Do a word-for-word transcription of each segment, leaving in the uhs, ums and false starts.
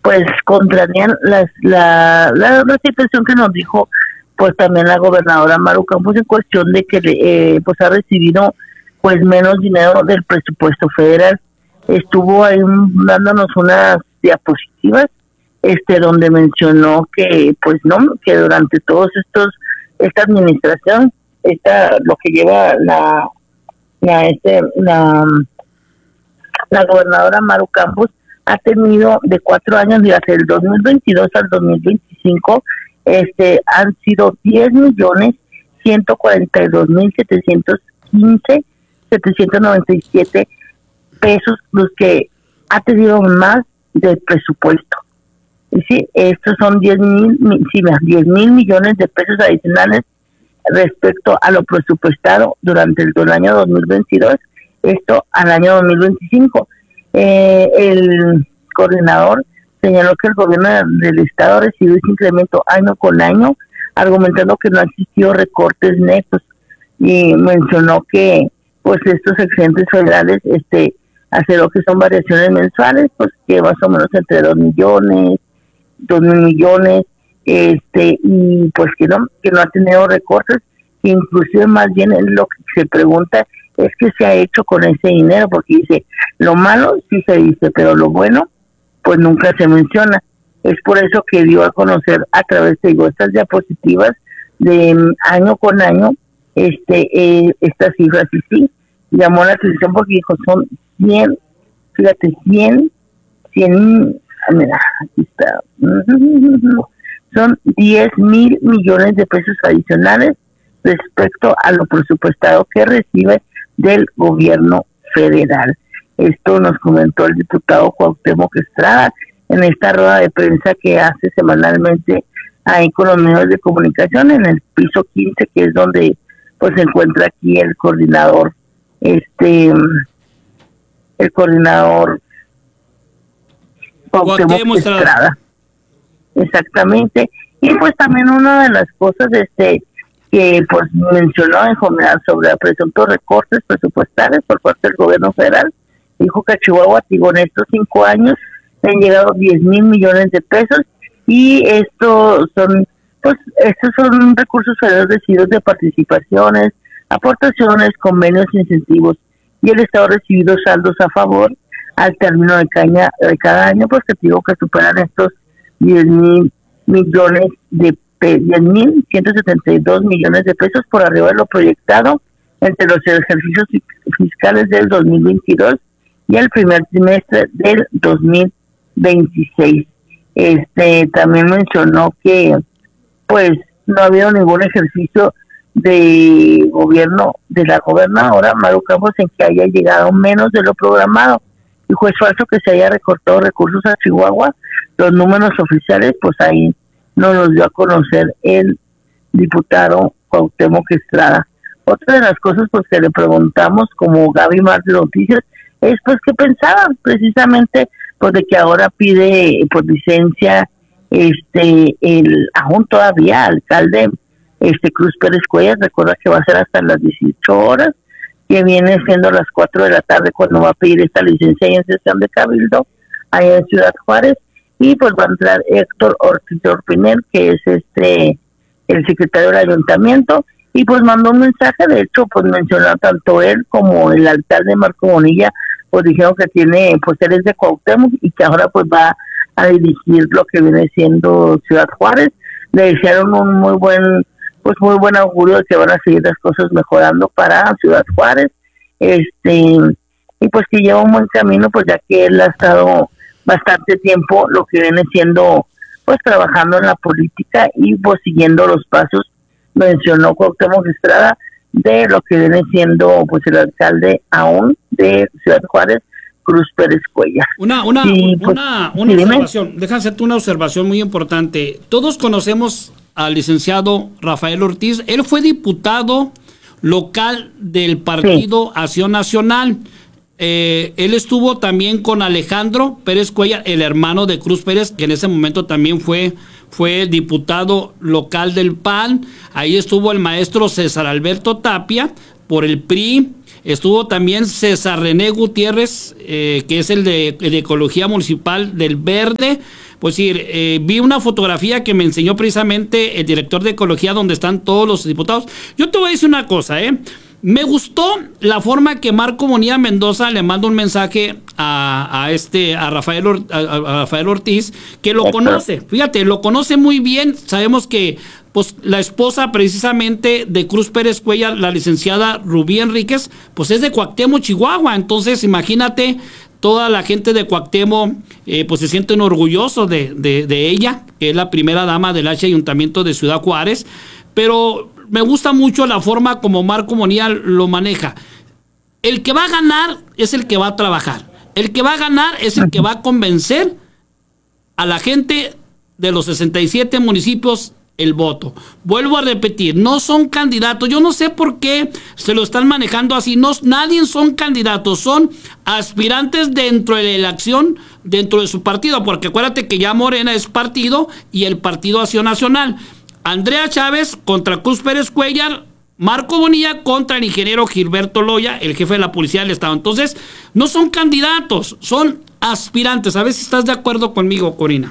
pues contrarían las, la, la, la situación que nos dijo pues también la gobernadora Maru Campos en cuestión de que eh, pues ha recibido pues menos dinero del presupuesto federal. Estuvo ahí dándonos unas diapositivas este donde mencionó que pues no, que durante todos estos esta administración, esta lo que lleva la la este la, la gobernadora Maru Campos ha tenido de cuatro años, desde el dos mil veintidós al dos mil veinticinco, este han sido diez millones ciento cuarenta y dos mil setecientos quince setecientos noventa y siete pesos los que ha tenido más del presupuesto. Y sí, estos son diez mil, sí, diez mil millones de pesos adicionales respecto a lo presupuestado durante el, el año dos mil veintidós, esto al año dos mil veinticinco. Eh, el coordinador señaló que el gobierno del estado recibió ese incremento año con año, argumentando que no ha existido recortes netos, y mencionó que pues estos excedentes federales este hace lo que son variaciones mensuales, pues que más o menos entre dos millones, dos mil millones, este y pues que no, que no ha tenido recortes, que inclusive más bien lo que se pregunta es que se ha hecho con ese dinero, porque dice, lo malo sí se dice, pero lo bueno pues nunca se menciona. Es por eso que dio a conocer a través de digo, estas diapositivas de um, año con año este eh, estas cifras, y sí, llamó la atención porque dijo, son cien, fíjate, cien, cien, mira, aquí está, son diez mil millones de pesos adicionales respecto a lo presupuestado que recibe del gobierno federal. Esto nos comentó el diputado Cuauhtémoc Estrada en esta rueda de prensa que hace semanalmente ahí con los medios de comunicación en el piso quince, que es donde pues se encuentra aquí el coordinador, este, el coordinador Cuauhtémoc Estrada. Exactamente. Y pues también una de las cosas este que pues mencionó en general sobre presuntos recortes presupuestales por parte del gobierno federal, dijo que a Chihuahua, digo, en estos cinco años le han llegado diez mil millones de pesos, y estos son pues estos son recursos federales recibidos de participaciones, aportaciones, convenios, incentivos, y el estado ha recibido saldos a favor al término de, caña, de cada año, pues que digo que superan estos diez mil millones de diez mil ciento setenta y dos millones de pesos por arriba de lo proyectado entre los ejercicios fiscales del dos mil veintidós y el primer trimestre del dos mil veintiséis. Este también mencionó que pues no ha habido ningún ejercicio de gobierno de la gobernadora Maru Campos en que haya llegado menos de lo programado. Dijo, es falso que se haya recortado recursos a Chihuahua, los números oficiales pues ahí nos los dio a conocer el diputado Cuauhtémoc Estrada. Otra de las cosas pues que le preguntamos como Gaby Mar de Noticias es pues qué pensaban precisamente pues de que ahora pide por licencia este el aún todavía alcalde este Cruz Pérez Cuellar. Recuerda que va a ser hasta las dieciocho horas, que viene siendo las cuatro de la tarde cuando va a pedir esta licencia en sesión de Cabildo allá en Ciudad Juárez. Y pues va a entrar Héctor Ortiz Orpinel, que es este el secretario del ayuntamiento, y pues mandó un mensaje. De hecho pues mencionó tanto él como el alcalde Marco Bonilla, pues dijeron que tiene, pues él es de Cuauhtémoc y que ahora pues va a dirigir lo que viene siendo Ciudad Juárez. Le hicieron un muy buen, pues muy buen augurio de que van a seguir las cosas mejorando para Ciudad Juárez, este y pues que lleva un buen camino, pues ya que él ha estado bastante tiempo lo que viene siendo pues trabajando en la política y pues siguiendo los pasos, mencionó Cuauhtémoc Estrada, de lo que viene siendo pues el alcalde aún de Ciudad Juárez, Cruz Pérez Cuellar. Una, una, y, pues, una, una sí, observación, déjame hacerte una observación muy importante. Todos conocemos al licenciado Rafael Ortiz. Él fue diputado local del Partido sí. Acción Nacional. Eh, él estuvo también con Alejandro Pérez Cuellar, el hermano de Cruz Pérez, que en ese momento también fue, fue diputado local del P A N. Ahí estuvo el maestro César Alberto Tapia por el P R I. estuvo también César René Gutiérrez, eh, que es el de, el de Ecología Municipal del Verde. Pues sí, eh, vi una fotografía que me enseñó precisamente el director de Ecología donde están todos los diputados. Yo te voy a decir una cosa, ¿eh? Me gustó la forma que Marco Bonilla Mendoza le manda un mensaje a, a este a Rafael, Or, a, a Rafael Ortiz, que lo conoce, fíjate, lo conoce muy bien. Sabemos que pues la esposa precisamente de Cruz Pérez Cuellar, la licenciada Rubí Enríquez, pues es de Cuauhtémoc, Chihuahua. Entonces imagínate, toda la gente de Cuauhtémoc eh, pues se sienten orgullosos de, de, de ella, que es la primera dama del H Ayuntamiento de Ciudad Juárez. Pero me gusta mucho la forma como Marco Bonilla lo maneja. El que va a ganar es el que va a trabajar. El que va a ganar es el que va a convencer a la gente de los sesenta y siete municipios el voto. Vuelvo a repetir, no son candidatos. Yo no sé por qué se lo están manejando así. No, nadie son candidatos, son aspirantes dentro de la elección, dentro de su partido, porque acuérdate que ya Morena es partido y el Partido Acción Nacional. Andrea Chávez contra Cruz Pérez Cuellar, Marco Bonilla contra el ingeniero Gilberto Loya, el jefe de la Policía del Estado. Entonces, no son candidatos, son aspirantes. A ver si estás de acuerdo conmigo, Corina.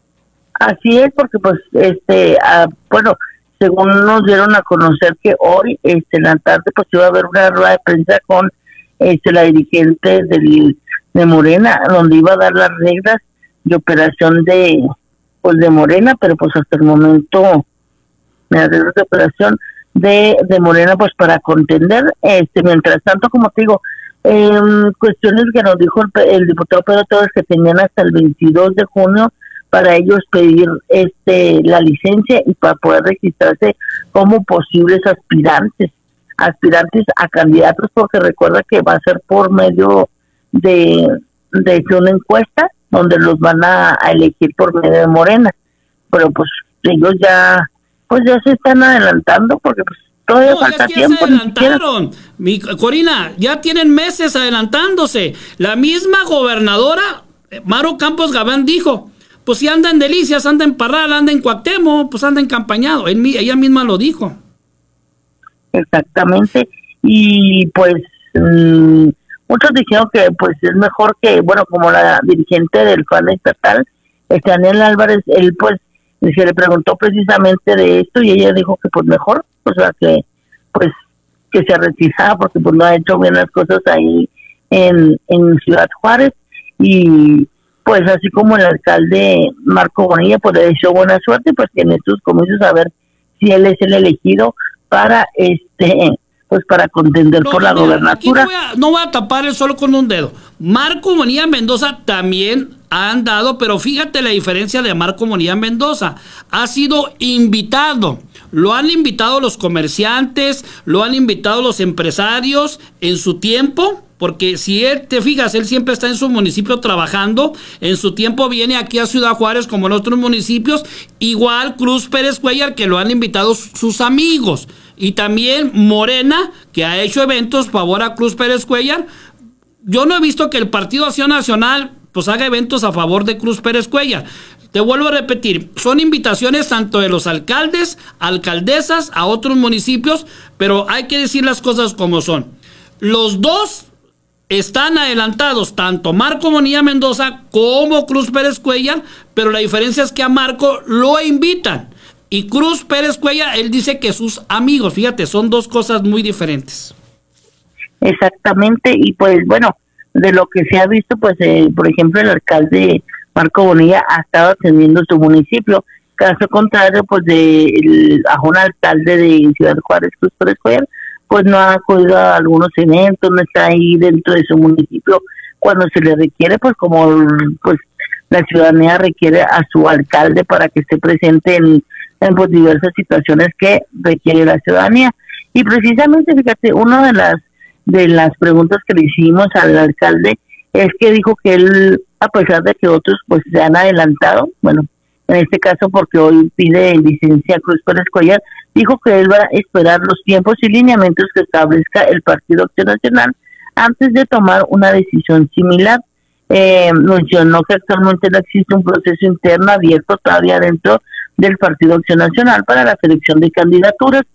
Así es, porque pues, este, ah, bueno, según nos dieron a conocer que hoy, este, en la tarde, pues iba a haber una rueda de prensa con, este, la dirigente del, de Morena, donde iba a dar las reglas de operación de, pues, de Morena, pero pues hasta el momento, las reglas de operación de, de Morena, pues para contender, este, mientras tanto, como te digo, eh, cuestiones que nos dijo el, el diputado Pedro Torres, que tenían hasta el veintidós de junio para ellos pedir este la licencia y para poder registrarse como posibles aspirantes, aspirantes a candidatos, porque recuerda que va a ser por medio de, de una encuesta donde los van a, a elegir por medio de Morena, pero pues ellos ya pues ya se están adelantando porque pues todavía no, falta ya tiempo. Se adelantaron, mi Corina, ya tienen meses adelantándose. La misma gobernadora Maru Campos Gabán dijo, pues si anda en Delicias, anda en Parral, anda en Cuauhtémoc, pues anda en Campañado. Él, ella misma lo dijo. Exactamente. Y pues mmm, muchos dijeron que pues es mejor que, bueno, como la dirigente del F A N estatal, este Daniel Álvarez, él pues se le preguntó precisamente de esto y ella dijo que pues mejor, o sea que pues que se retirara porque pues no ha hecho bien las cosas ahí en, en Ciudad Juárez. Y pues así como el alcalde Marco Bonilla, pues le deseo buena suerte, pues que en estos comicios a ver si él es el elegido para este, pues para contender no, por la mira, gobernatura. No voy, a, no voy a tapar el sol con un dedo. Marco Bonilla Mendoza también ha andado, pero fíjate la diferencia de Marco Bonilla Mendoza. Ha sido invitado. Lo han invitado los comerciantes, lo han invitado los empresarios en su tiempo. Porque si él, te fijas, él siempre está en su municipio trabajando, en su tiempo viene aquí a Ciudad Juárez como en otros municipios, igual Cruz Pérez Cuellar, que lo han invitado sus amigos, y también Morena, que ha hecho eventos favor a Cruz Pérez Cuellar. Yo no he visto que el Partido Acción Nacional pues haga eventos a favor de Cruz Pérez Cuellar. Te vuelvo a repetir, son invitaciones tanto de los alcaldes, alcaldesas, a otros municipios, pero hay que decir las cosas como son. Los dos están adelantados, tanto Marco Bonilla Mendoza como Cruz Pérez Cuellar, pero la diferencia es que a Marco lo invitan. Y Cruz Pérez Cuellar, él dice que sus amigos, fíjate, son dos cosas muy diferentes. Exactamente, y pues bueno, de lo que se ha visto, pues eh, por ejemplo el alcalde Marco Bonilla ha estado atendiendo su municipio, caso contrario pues de a un alcalde de Ciudad Juárez, Cruz Pérez Cuellar, pues no ha acudido a algunos eventos, no está ahí dentro de su municipio cuando se le requiere, pues como pues la ciudadanía requiere a su alcalde para que esté presente en, en pues, diversas situaciones que requiere la ciudadanía. Y precisamente, fíjate, una de las de las preguntas que le hicimos al alcalde es que dijo que él, a pesar de que otros pues se han adelantado, bueno, en este caso porque hoy pide licencia Cruz Pérez Cuellar, dijo que él va a esperar los tiempos y lineamientos que establezca el Partido Acción Nacional antes de tomar una decisión similar. Eh, mencionó que actualmente no existe un proceso interno abierto todavía dentro del Partido Acción Nacional para la selección de candidaturas,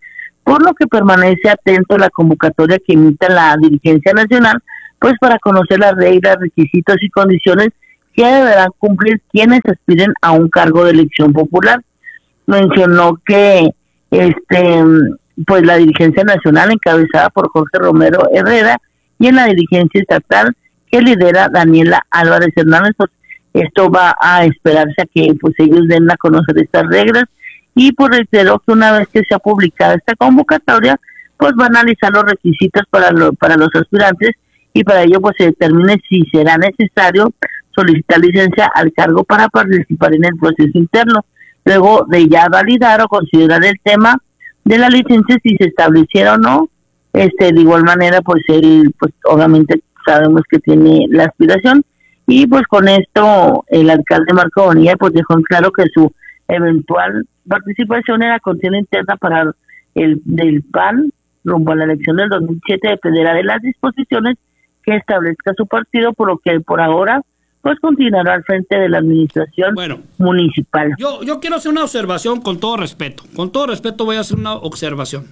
por lo que permanece atento a la convocatoria que emita la dirigencia nacional, pues para conocer las reglas, requisitos y condiciones que deberán cumplir quienes aspiren a un cargo de elección popular. Mencionó que este pues la dirigencia nacional encabezada por Jorge Romero Herrera y en la dirigencia estatal que lidera Daniela Álvarez Hernández, pues esto va a esperarse a que pues ellos den a conocer estas reglas y pues reiteró que una vez que sea publicada esta convocatoria, pues va a analizar los requisitos para, lo, para los aspirantes y para ello pues se determine si será necesario solicitar licencia al cargo para participar en el proceso interno. Luego de ya validar o considerar el tema de la licencia, si se estableciera o no, este de igual manera pues él pues obviamente sabemos que tiene la aspiración y pues con esto el alcalde Marco Bonilla pues dejó en claro que su eventual participación en la contienda interna para el del P A N rumbo a la elección del dos mil siete dependerá de las disposiciones que establezca su partido, por lo que por ahora pues continuará al frente de la administración bueno, municipal. Yo, yo quiero hacer una observación con todo respeto. Con todo respeto voy a hacer una observación.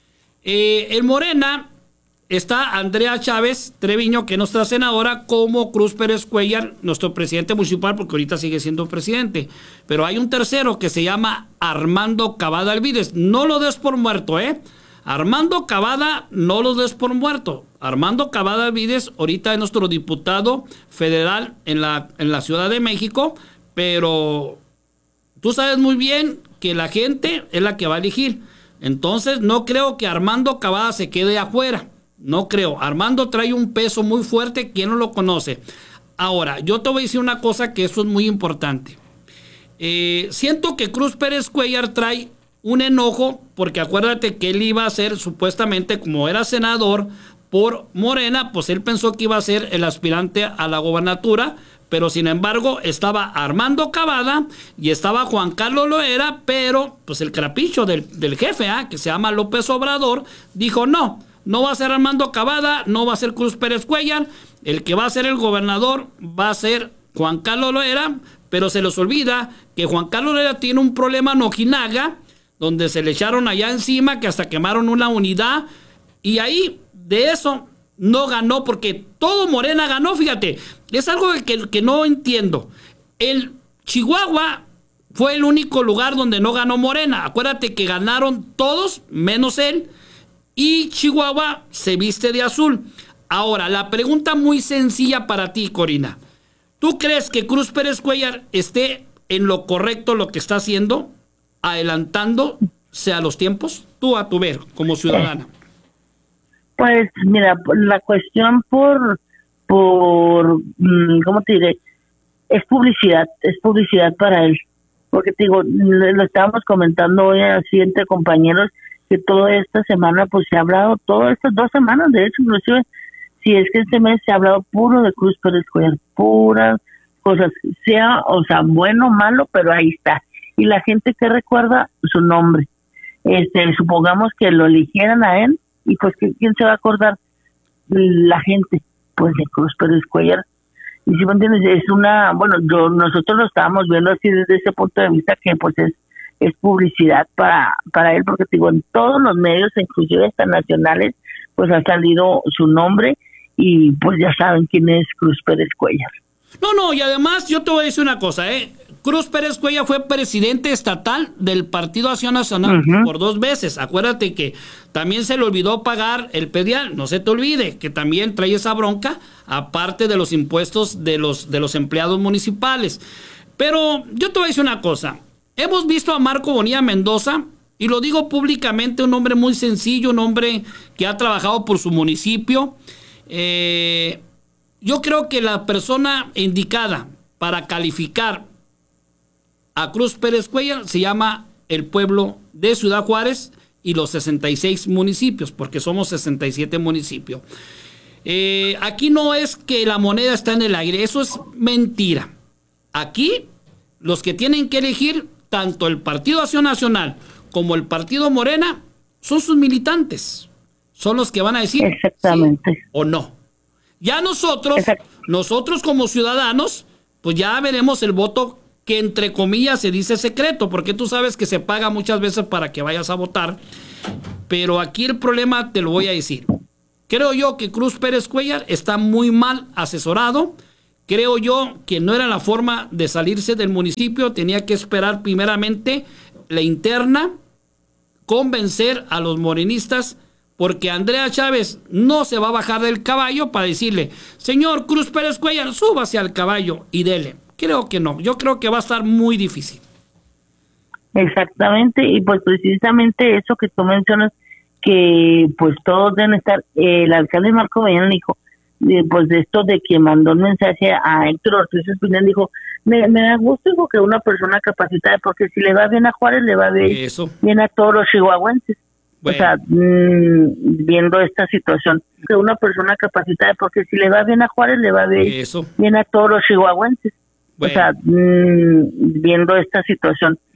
Eh, en Morena está Andrea Chávez Treviño, que es nuestra senadora, como Cruz Pérez Cuellar, nuestro presidente municipal, porque ahorita sigue siendo presidente. Pero hay un tercero que se llama Armando Cavada Alvides. No lo des por muerto, ¿eh? Armando Cavada, no lo des por muerto. Armando Cavada Alvides ahorita es nuestro diputado federal en la, en la Ciudad de México, pero tú sabes muy bien que la gente es la que va a elegir. Entonces no creo que Armando Cavada se quede afuera. No creo. Armando trae un peso muy fuerte. ¿Quién no lo conoce? Ahora, yo te voy a decir una cosa que eso es muy importante. Eh, siento que Cruz Pérez Cuellar trae un enojo porque acuérdate que él iba a ser supuestamente, como era senador por Morena, pues él pensó que iba a ser el aspirante a la gobernatura, pero sin embargo estaba Armando Cavada y estaba Juan Carlos Loera, pero pues el crapicho del, del jefe, ¿eh? que se llama López Obrador, dijo no, no va a ser Armando Cavada, no va a ser Cruz Pérez Cuellar, el que va a ser el gobernador va a ser Juan Carlos Loera, pero se les olvida que Juan Carlos Loera tiene un problema en Ojinaga, donde se le echaron allá encima, que hasta quemaron una unidad, y ahí de eso no ganó, porque todo Morena ganó, fíjate, es algo que, que no entiendo. El Chihuahua fue el único lugar donde no ganó Morena, acuérdate que ganaron todos, menos él, y Chihuahua se viste de azul. Ahora, la pregunta muy sencilla para ti, Corina, ¿tú crees que Cruz Pérez Cuellar esté en lo correcto lo que está haciendo, adelantándose a los tiempos? Tú a tu ver, como ciudadana. Pues mira, la cuestión por, por, ¿cómo te diré? Es publicidad, es publicidad para él. Porque te digo, lo estábamos comentando hoy así entre compañeros, que toda esta semana pues se ha hablado, todas estas dos semanas, de hecho, inclusive, si es que este mes se ha hablado puro de Cruz Pérez Cuellar, puras cosas, sea, o sea, bueno o malo, pero ahí está. Y la gente que recuerda su nombre, este, supongamos que lo eligieran a él, y pues ¿quién se va a acordar? La gente, pues de Cruz Pérez Cuellar. Y si me entiendes, es una, bueno, yo nosotros lo estábamos viendo así desde ese punto de vista que pues es es publicidad para para él, porque te digo, en todos los medios, inclusive hasta nacionales, pues ha salido su nombre y pues ya saben quién es Cruz Pérez Cuellar. No, no, y además yo te voy a decir una cosa, ¿eh? Cruz Pérez Cuellar fue presidente estatal del Partido Acción Nacional uh-huh. por dos veces. Acuérdate que también se le olvidó pagar el predial, no se te olvide, que también trae esa bronca, aparte de los impuestos de los, de los empleados municipales. Pero yo te voy a decir una cosa, hemos visto a Marco Bonilla Mendoza, y lo digo públicamente, un hombre muy sencillo, un hombre que ha trabajado por su municipio. Eh, yo creo que la persona indicada para calificar a Cruz Pérez Cuellar se llama el pueblo de Ciudad Juárez y los sesenta y seis municipios, porque somos sesenta y siete municipios. Eh, aquí no es que la moneda está en el aire, eso es mentira. Aquí los que tienen que elegir tanto el Partido Acción Nacional como el Partido Morena son sus militantes, son los que van a decir exactamente sí o no. Ya nosotros, Exacto. nosotros como ciudadanos, pues ya veremos el voto que entre comillas se dice secreto, porque tú sabes que se paga muchas veces para que vayas a votar. Pero aquí el problema te lo voy a decir. Creo yo que Cruz Pérez Cuellar está muy mal asesorado. Creo yo que no era la forma de salirse del municipio. Tenía que esperar primeramente la interna, convencer a los morenistas, porque Andrea Chávez no se va a bajar del caballo para decirle, señor Cruz Pérez Cuellar, súbase al caballo y dele. Creo que no. Yo creo que va a estar muy difícil. Exactamente, y pues precisamente eso que tú mencionas, que pues todos deben estar, eh, el alcalde Marco Bayán dijo, eh, pues de esto de que mandó un mensaje a Héctor Ortiz Espinel, dijo, me, me da gusto dijo, que una persona capacitada, porque si le va bien a Juárez, le va bien, eso. bien a todos los chihuahuenses. Bueno. O sea, mmm, viendo esta situación, que una persona capacitada, porque si le va bien a Juárez, le va bien, eso. bien a todos los chihuahuenses. Bueno. O sea, mmm, viendo esta situación,